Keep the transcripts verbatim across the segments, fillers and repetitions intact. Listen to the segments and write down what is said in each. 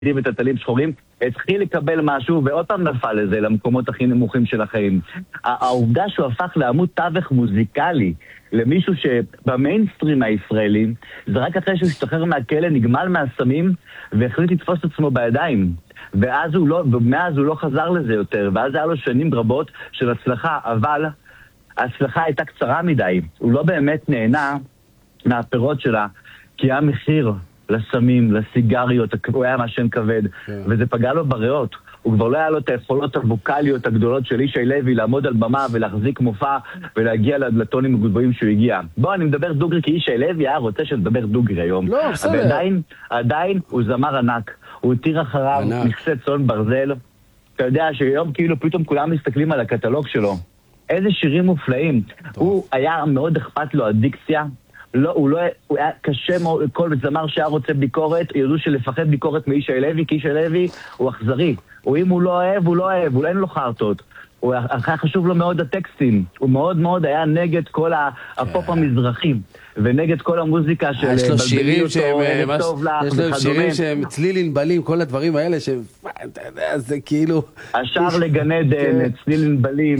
את הטלים שחורים, התחיל לקבל משהו ועוד פעם נפל לזה למקומות הכי נמוכים של החיים. העובדה שהוא הפך לעמוד תווך מוזיקלי למישהו שבמיינסטרים הישראלי, זה רק אחרי שהוא השתחרר מהכלא, נגמל מהסמים והחליט לתפוס את עצמו בידיים. ואז הוא לא, ומאז הוא לא חזר לזה יותר, ואז היה לו שנים רבות של הצלחה, אבל ההצלחה הייתה קצרה מדי. הוא לא באמת נהנה מהפירות שלה, כי היה מחיר לסמים, לסיגריות, הוא היה מעשן כבד, וזה פגע לו בריאות. הוא כבר לא היה לו את היכולות הווקליות הגדולות של ישי לוי לעמוד על במה ולהחזיק מופע ולהגיע לטונים הגבוהים שהוא הגיע. בוא, אני מדבר דוגרי, כי ישי לוי היה רוצה שנדבר דוגרי היום. לא, בסדר. ועדיין, עדיין הוא זמר ענק. הוא התיר אחריו מכסה צאן ברזל. אתה יודע שהיום כאילו פתאום כולם מסתכלים על הקטלוג שלו. איזה שירים מופלאים. הוא היה מאוד אכפת לו הדיקציה. לא, הוא לא, הוא היה קשה מאוד, כל זמר שהיה רוצה ביקורת, ידעו שלפחד ביקורת מישי לוי, כי ישי לוי הוא אכזרי. הוא אם הוא לא אוהב, הוא לא אוהב, הוא אין לו חרטות. הוא היה חשוב לו מאוד הטקסטים. הוא מאוד מאוד היה נגד כל הפופ המזרחי, ונגד כל המוזיקה של יש לו שירים שהם, יש לו שירים שהם צליל ענבלים, כל הדברים האלה ש... אתה יודע, זה כאילו... השער לגן עדן, צליל ענבלים,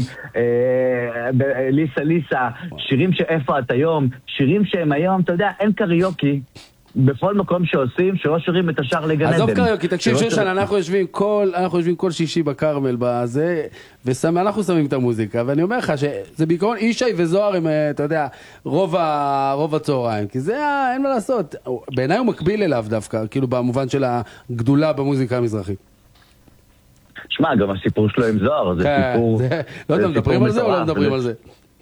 ליסה ליסה, שירים שאיפה את היום, שירים שהם היום, אתה יודע, אין קריוקי. בכל מקום שעושים, שלא שרים את השער לגן עדן. עזוב קריוקי, תקשיב שושן, אנחנו יושבים כל, אנחנו יושבים כל שישי בקרמל בזה, ואנחנו שמים את המוזיקה, ואני אומר לך שזה בעיקרון ישי וזוהר הם, אתה יודע, רוב, ה, רוב הצהריים, כי זה אין מה לעשות. בעיניי הוא מקביל אליו דווקא, כאילו במובן של הגדולה במוזיקה המזרחית. שמע, גם הסיפור שלו עם זוהר, זה סיפור... לא יודע, מדברים על זה או לא מדברים על זה?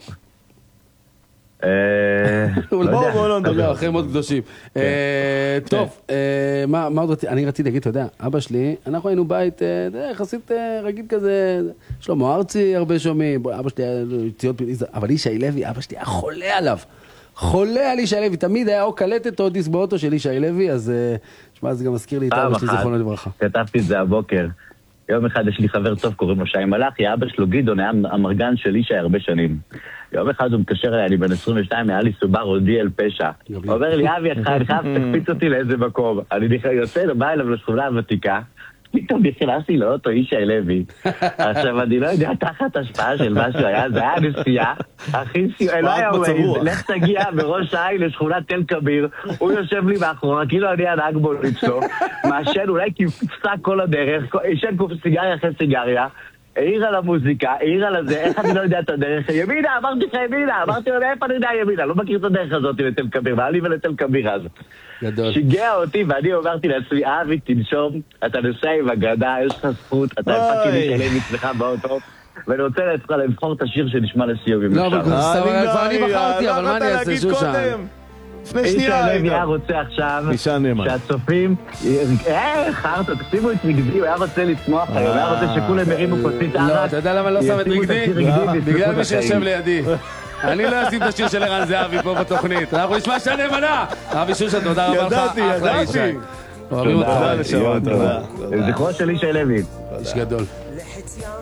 בואו לא נדבר, אחרי מאוד קדושים. טוב, מה עוד רציתי? אני רציתי להגיד, אתה יודע, אבא שלי, אנחנו היינו בית יחסית רגיל כזה, שלמה ארצי הרבה שומעים, אבא שלי היה ציון פיניסה, אבל ישי לוי, אבא שלי היה חולה עליו, חולה על ישי לוי, תמיד היה או קלטת או דיסק באוטו של ישי לוי, אז שמע, זה גם מזכיר לי את אבא שלי, זכרונו לברכה. כתבתי את זה הבוקר, יום אחד יש לי חבר טוב, קוראים לו שי מלאכי, אבא שלו גדעון היה המרגן של ישי הרבה שנים. יום אחד הוא מקשר אליי, אני בן עשרים ושתיים, היה לי סובארו די אל פשע. הוא אומר לי, אבי, אני חייב, תקפיץ אותי לאיזה מקום. אני יוצא, בא אליו לשכונה הוותיקה, פתאום נכנסתי לאוטו ישי לוי. עכשיו, אני לא יודע, תחת השפעה של משהו היה, זה היה נסיעה, הכי סיוע, לא היה אומר, לך תגיע בראש העין לשכונת תל כביר, הוא יושב לי מאחורה, כאילו אני הנהג בולית שלו, מעשן אולי כפסה כל הדרך, ישן קוף סיגריה אחרי סיגריה, העיר על המוזיקה, העיר על הזה, איך אני לא יודע את הדרך? ימינה, אמרתי לך ימינה, אמרתי לו, איפה אני יודע ימינה? לא מכיר את הדרך הזאת לתל כביר, מה לי ולתל כביר אז? שיגע אותי, ואני אמרתי לעצמי, אבי, תנשום, אתה נוסע עם הגדה, יש לך זכות, אתה פאקינג ישלם אצלך באוטו, ואני רוצה לבחור את השיר שנשמע לסיום. לא, אבל אני בחרתי, אבל מה אני אעשה, שושן? ישי לוי היה רוצה עכשיו שהצופים אה, חרטה, תשימו את רגדי, הוא היה רוצה לצמוח היום, היה רוצה שכולם הרימו כוסית ערק. לא, אתה יודע למה לא שם את רגדי? בגלל מי שיושב לידי. אני לא אשים את השיר של ערן זהבי פה בתוכנית, אנחנו נשמע שנה מנה. אבי שושן, תודה רבה לך, אחלה ישי. תודה, תודה. זכרו של ישי לוי. איש גדול.